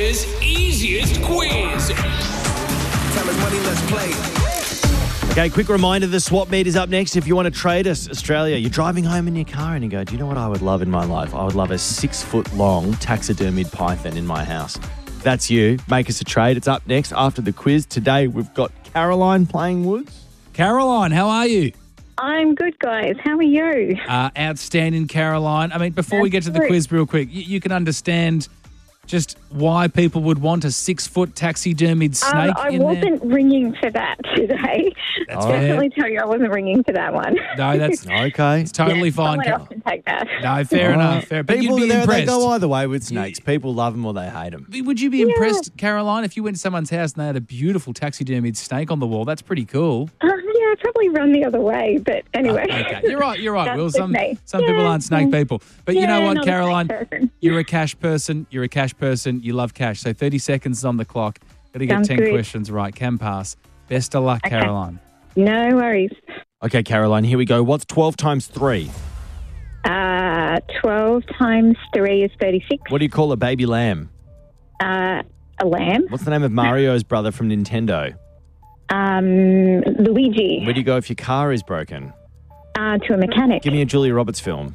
Australia's easiest quiz. Time is money, let's play. Okay, quick reminder, the swap meet is up next. If you want to trade us, Australia, you're driving home in your car and you go, do you know what I would love in my life? I would love a 6-foot-long taxidermied python in my house. If that's you. Make us a trade. It's up next after the quiz. Today, we've got Caroline playing Woods. Caroline, how are you? I'm good, guys. How are you? Outstanding, Caroline. I mean, before we get to the quiz real quick, you can understand just why people would want a 6-foot taxidermied snake I in wasn't ringing for that today. That's I'll definitely tell you I wasn't ringing for that one. No, that's Okay. it's totally fine. Someone else can take that. No, fair enough. Fair. But People, you'd be they impressed. go either way with snakes. People love them or they hate them. Would you be impressed, Caroline, if you went to someone's house and they had a beautiful taxidermied snake on the wall? That's pretty cool. Yeah, I'd probably run the other way, but anyway. Okay, you're right. That's Will, with some me. people aren't snake people. But you know what, not a snake Caroline? person. You're a cash person. You're a cash person. You love cash. So 30 seconds is on the clock. Got to get Sounds 10 good. questions right. Can pass. Best of luck, Caroline. No worries. Okay, Caroline, here we go. What's 12 times 3? 12 times 3 is 36. What do you call a baby lamb? A lamb. What's the name of Mario's brother from Nintendo? Luigi. Where do you go if your car is broken? To a mechanic. Give me a Julia Roberts film.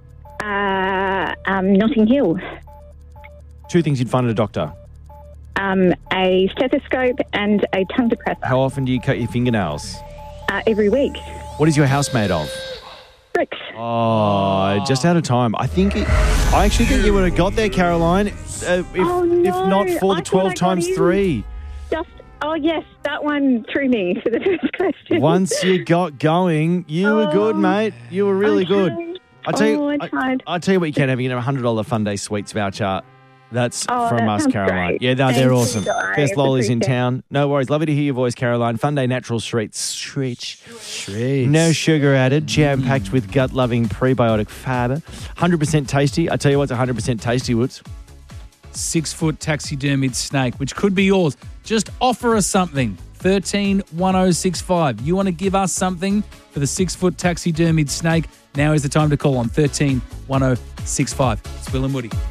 Notting Hill. 2 things you'd find at a doctor. A stethoscope and a tongue depressor. How often do you cut your fingernails? Every week. What is your house made of? Bricks. Oh, just out of time. I actually think you would have got there, Caroline, if not for the 12 times 3. Oh, yes, that one threw me for the first question. Once you got going, you were good, mate. You were really good. I tried. I'll tell you what you can have. You can have a $100 Fun Day Sweets voucher. That's from that us, sounds Caroline. great. Yeah, Thank they're you, awesome. guys. Best lollies in Appreciate it. town. No worries. Lovely to hear your voice, Caroline. Fun Day Natural Treats. Treats. No sugar added. Jam-packed with gut-loving prebiotic fibre. 100% tasty. I tell you what's 100% tasty, Woods. 6-foot taxidermied snake, which could be yours. Just offer us something. 131065. You want to give us something for the 6-foot taxidermied snake? Now is the time to call on 131065. It's Will and Woody.